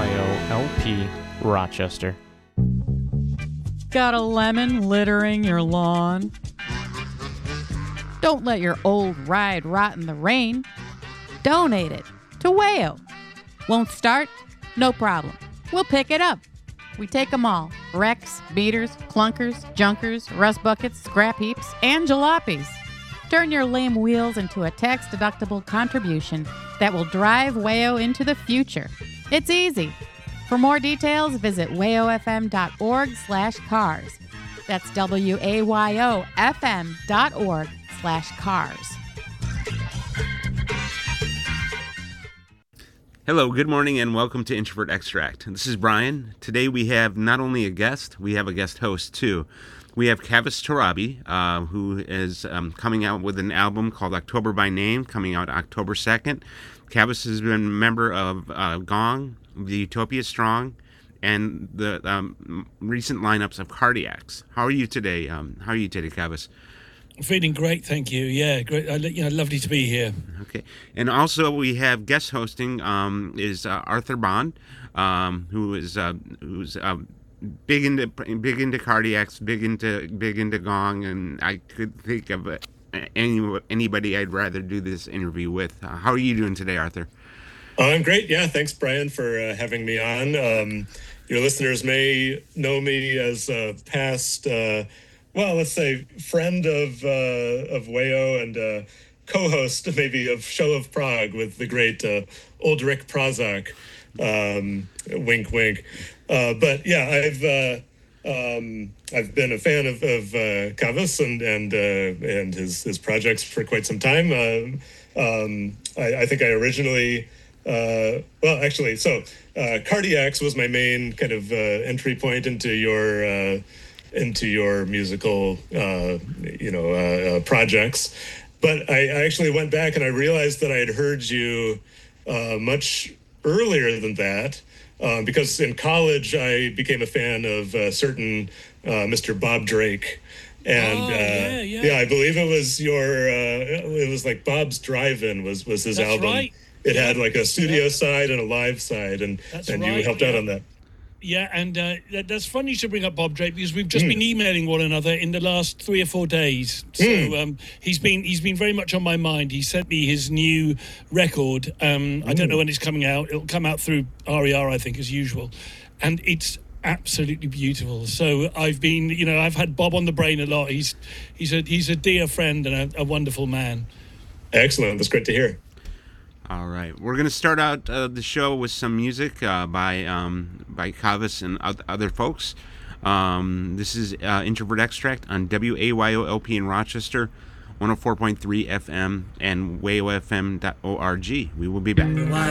WAYOLP Rochester. Got a lemon littering your lawn? Don't let your old ride rot in the rain. Donate it to WAYO. Won't start? No problem. We'll pick it up. We take them all. Wrecks, beaters, clunkers, junkers, rust buckets, scrap heaps, and jalopies. Turn your lame wheels into a tax-deductible contribution that will drive WAYO into the future. It's easy. For more details, visit wayofm.org/cars. That's WAYOFM.org/cars. Hello, good morning, and welcome to Introvert Extract. This is Brian. Today we have not only a guest, we have a guest host too. We have Kavus Torabi, who is coming out with an album called October by Name, coming out October 2nd. Kavus has been a member of Gong, the Utopia Strong, and the recent lineups of Cardiacs. How are you today? Kavus? Feeling great, thank you. Yeah, great. Lovely to be here. Okay, and also we have guest hosting is Arthur Bond, who's big into Cardiacs, big into Gong, and I could think of anybody I'd rather do this interview with. How are you doing today, Arthur? I'm great. Yeah, thanks, Brian, for having me on. Your listeners may know me as a past, let's say, friend of WAYO and co-host maybe of Show of Prague with the great Ulrich Prazak. Wink, wink. But yeah, I've been a fan of Kavus and his projects for quite some time. I think I originally. Cardiacs was my main kind of entry point into your musical, projects. But I actually went back and I realized that I had heard you much earlier than that, because in college I became a fan of certain Mr. Bob Drake. And I believe it was it was like Bob's Drive-In was his That's album. Right. It had like a studio side and a live side, and you helped out on that. Yeah, and that's funny you should bring up Bob Drake, because we've just been emailing one another in the last 3 or 4 days. So he's been very much on my mind. He sent me his new record. I don't know when it's coming out. It'll come out through RER, I think, as usual, and it's absolutely beautiful. So I've had Bob on the brain a lot. He's a dear friend and a wonderful man. Excellent. That's great to hear. All right, we're going to start out the show with some music by Kavus and other folks. This is Introvert Extract on WAYOLP in Rochester, 104.3 FM, and wayofm.org. We will be back.